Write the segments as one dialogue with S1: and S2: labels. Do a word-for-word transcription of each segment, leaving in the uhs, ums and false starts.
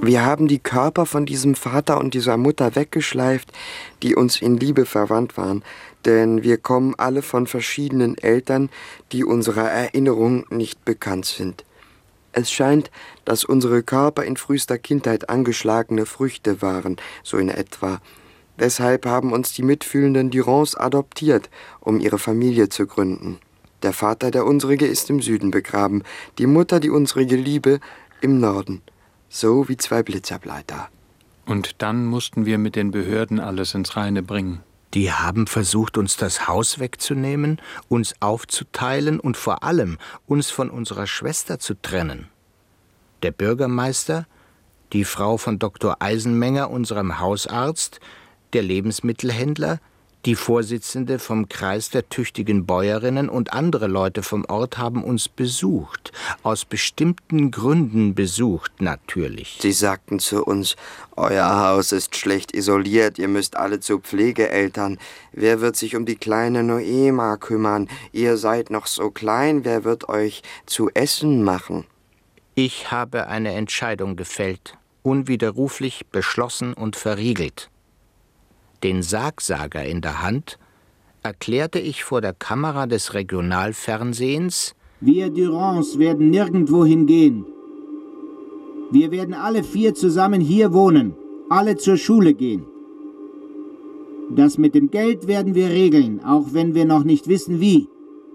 S1: Wir haben die Körper von diesem Vater und dieser Mutter weggeschleift, die uns in Liebe verwandt waren, denn wir kommen alle von verschiedenen Eltern, die unserer Erinnerung nicht bekannt sind. Es scheint, dass unsere Körper in frühester Kindheit angeschlagene Früchte waren, so in etwa. Deshalb haben uns die mitfühlenden Durands adoptiert, um ihre Familie zu gründen. Der Vater, der unsrige, ist im Süden begraben, die Mutter, die unsrige Liebe, im Norden. So wie zwei Blitzableiter.
S2: Und dann mussten wir mit den Behörden alles ins Reine bringen.
S3: Die haben versucht, uns das Haus wegzunehmen, uns aufzuteilen und vor allem uns von unserer Schwester zu trennen. Der Bürgermeister, die Frau von Doktor Eisenmenger, unserem Hausarzt, der Lebensmittelhändler, die Vorsitzende vom Kreis der tüchtigen Bäuerinnen und andere Leute vom Ort haben uns besucht. Aus bestimmten Gründen besucht, natürlich.
S1: Sie sagten zu uns, euer Haus ist schlecht isoliert, ihr müsst alle zu Pflegeeltern. Wer wird sich um die kleine Noema kümmern? Ihr seid noch so klein, wer wird euch zu essen machen?
S3: Ich habe eine Entscheidung gefällt, unwiderruflich beschlossen und verriegelt. Den Sargsager in der Hand erklärte ich vor der Kamera des Regionalfernsehens:
S4: Wir Durands werden nirgendwohin gehen. Wir werden alle vier zusammen hier wohnen, alle zur Schule gehen. Das mit dem Geld werden wir regeln, auch wenn wir noch nicht wissen, wie.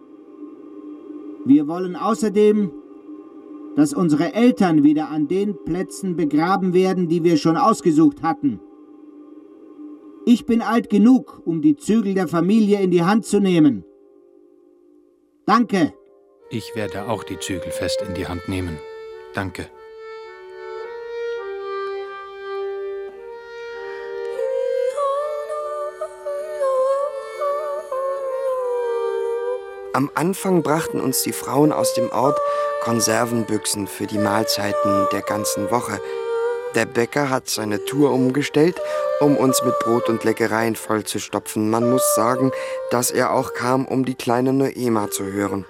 S4: Wir wollen außerdem, dass unsere Eltern wieder an den Plätzen begraben werden, die wir schon ausgesucht hatten. Ich bin alt genug, um die Zügel der Familie in die Hand zu nehmen. Danke.
S2: Ich werde auch die Zügel fest in die Hand nehmen. Danke.
S1: Am Anfang brachten uns die Frauen aus dem Ort Konservenbüchsen für die Mahlzeiten der ganzen Woche. Der Bäcker hat seine Tour umgestellt, um uns mit Brot und Leckereien vollzustopfen. Man muss sagen, dass er auch kam, um die kleine Noema zu hören.